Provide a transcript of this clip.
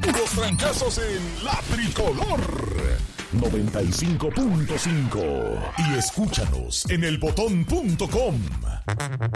Los trancazos en La Tricolor 95.5 y escúchanos en elbotón.com.